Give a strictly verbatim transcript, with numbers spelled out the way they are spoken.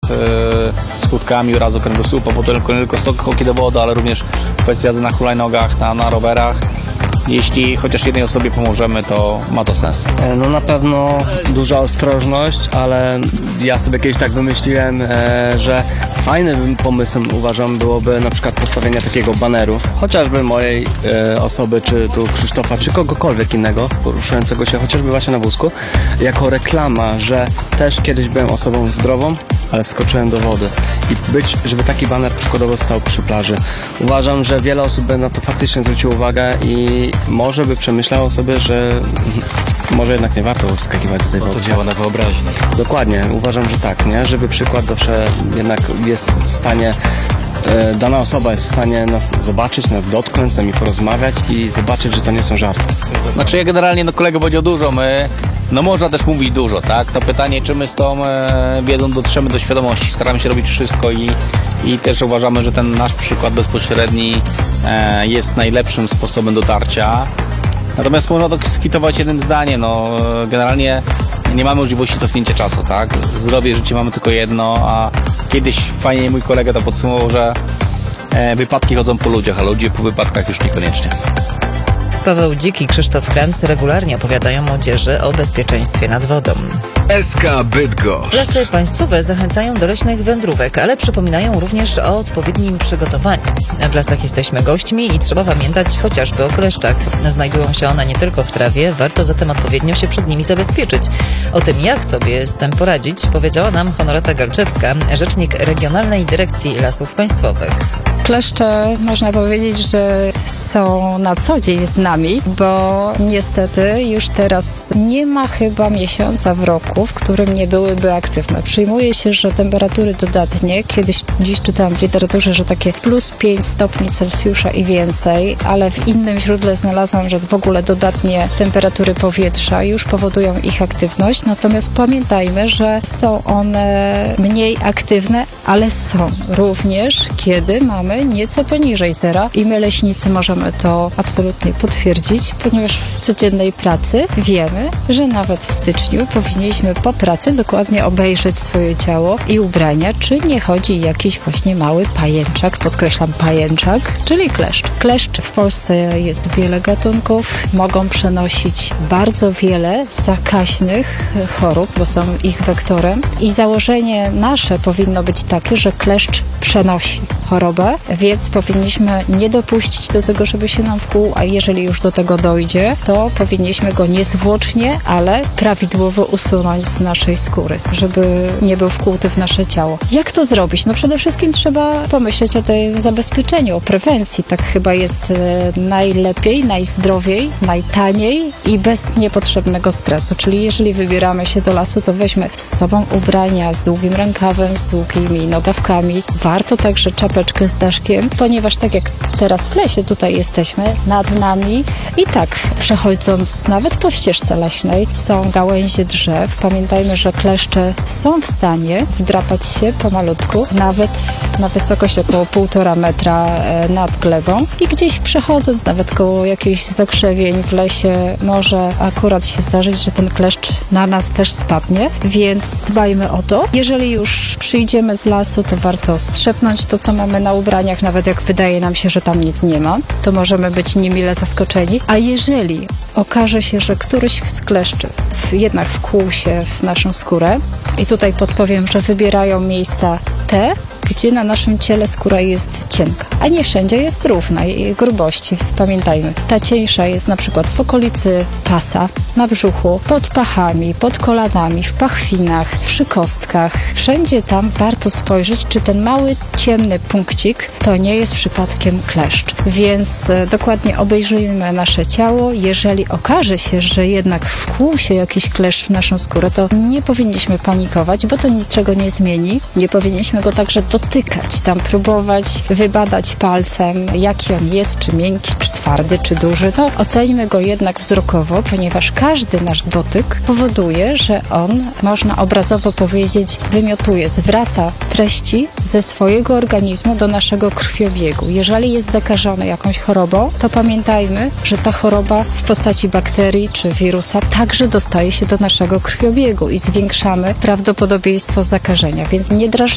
yy, skutkami urazu kręgosłupa, bo to tylko, tylko skoki do wody, ale również kwestia jazdy na hulajnogach, na, na rowerach. Jeśli chociaż jednej osobie pomożemy, to ma to sens. No na pewno duża ostrożność, ale ja sobie kiedyś tak wymyśliłem, e, że fajnym pomysłem uważam byłoby na przykład postawienie takiego baneru, chociażby mojej e, osoby, czy tu Krzysztofa, czy kogokolwiek innego poruszającego się chociażby właśnie na wózku, jako reklama, że też kiedyś byłem osobą zdrową, ale wskoczyłem do wody. I być, żeby taki baner przykładowo stał przy plaży. Uważam, że wiele osób by na to faktycznie zwróciło uwagę i może by przemyślało sobie, że może jednak nie warto wskakiwać z tej wody. To działa na wyobraźnię. Dokładnie, uważam, że tak, nie? Żeby przykład zawsze jednak jest w stanie, e, dana osoba jest w stanie nas zobaczyć, nas dotknąć, z nami porozmawiać i zobaczyć, że to nie są żarty. Znaczy ja generalnie, no kolega powiedział dużo, my, no można też mówić dużo, tak? To pytanie, czy my z tą e, wiedzą dotrzemy do świadomości, staramy się robić wszystko i, i też uważamy, że ten nasz przykład bezpośredni e, jest najlepszym sposobem dotarcia. Natomiast można to skwitować jednym zdaniem, no generalnie nie mamy możliwości cofnięcia czasu, tak? Zdrowie, życie mamy tylko jedno, a kiedyś fajnie mój kolega to podsumował, że e, wypadki chodzą po ludziach, a ludzie po wypadkach już niekoniecznie. Paweł Dzik i Krzysztof Kranz regularnie opowiadają młodzieży o bezpieczeństwie nad wodą. S K Bydgoszcz. Lasy państwowe zachęcają do leśnych wędrówek, ale przypominają również o odpowiednim przygotowaniu. W lasach jesteśmy gośćmi i trzeba pamiętać chociażby o kleszczach. Znajdują się one nie tylko w trawie, warto zatem odpowiednio się przed nimi zabezpieczyć. O tym, jak sobie z tym poradzić, powiedziała nam Honorata Garczewska, rzecznik Regionalnej Dyrekcji Lasów Państwowych. Kleszcze, można powiedzieć, że są na co dzień z nami, bo niestety już teraz nie ma chyba miesiąca w roku, w którym nie byłyby aktywne. Przyjmuje się, że temperatury dodatnie, kiedyś dziś czytałam w literaturze, że takie plus pięć stopni Celsjusza i więcej, ale w innym źródle znalazłam, że w ogóle dodatnie temperatury powietrza już powodują ich aktywność. Natomiast pamiętajmy, że są one mniej aktywne, ale są również, kiedy mamy nieco poniżej zera i my leśnicy możemy to absolutnie potwierdzić, ponieważ w codziennej pracy wiemy, że nawet w styczniu powinniśmy po pracy dokładnie obejrzeć swoje ciało i ubrania, czy nie chodzi jakiś właśnie mały pajęczak, podkreślam pajęczak, czyli kleszcz. Kleszcz w Polsce jest wiele gatunków, mogą przenosić bardzo wiele zakaźnych chorób, bo są ich wektorem i założenie nasze powinno być takie, że kleszcz przenosi chorobę, więc powinniśmy nie dopuścić do tego, żeby się nam wkłuł, a jeżeli już do tego dojdzie, to powinniśmy go niezwłocznie, ale prawidłowo usunąć z naszej skóry, żeby nie był wkłuty w nasze ciało. Jak to zrobić? No przede wszystkim trzeba pomyśleć o tym zabezpieczeniu, o prewencji. Tak chyba jest e, najlepiej, najzdrowiej, najtaniej i bez niepotrzebnego stresu. Czyli jeżeli wybieramy się do lasu, to weźmy z sobą ubrania z długim rękawem, z długimi nogawkami. Warto także czapeczkę z daszkiem, ponieważ tak jak teraz w lesie tutaj jesteśmy, nad nami i tak przechodząc nawet po ścieżce leśnej są gałęzie drzew. Pamiętajmy, że kleszcze są w stanie wdrapać się pomalutku, nawet na wysokość około półtora metra nad glebą i gdzieś przechodząc nawet koło jakichś zakrzewień w lesie może akurat się zdarzyć, że ten kleszcz na nas też spadnie, więc dbajmy o to. Jeżeli już przyjdziemy z lasu, to warto strzepnąć to, co mamy na ubraniach, nawet jak wydaje nam się, że tam nic nie ma, to możemy być niemile zaskoczeni. A jeżeli okaże się, że któryś z kleszczy jednak wkłuł się w naszą skórę i tutaj podpowiem, że wybierają miejsca te, gdzie na naszym ciele skóra jest cienka, a nie wszędzie jest równa jej grubości. Pamiętajmy, ta cieńsza jest na przykład w okolicy pasa, na brzuchu, pod pachami, pod kolanami, w pachwinach, przy kostkach. Wszędzie tam warto spojrzeć, czy ten mały, ciemny punkcik to nie jest przypadkiem kleszcz. Więc e, dokładnie obejrzyjmy nasze ciało. Jeżeli okaże się, że jednak wkłuł się jakiś kleszcz w naszą skórę, to nie powinniśmy panikować, bo to niczego nie zmieni. Nie powinniśmy go także dotykać, tam próbować wybadać palcem, jaki on jest, czy miękki, czy twardy, czy duży. To oceńmy go jednak wzrokowo, ponieważ każdy nasz dotyk powoduje, że on, można obrazowo powiedzieć, wymiotuje, zwraca treści ze swojego organizmu do naszego krwiobiegu. Jeżeli jest zakażony jakąś chorobą, to pamiętajmy, że ta choroba w postaci bakterii czy wirusa także dostaje się do naszego krwiobiegu i zwiększamy prawdopodobieństwo zakażenia, więc nie drażnijmy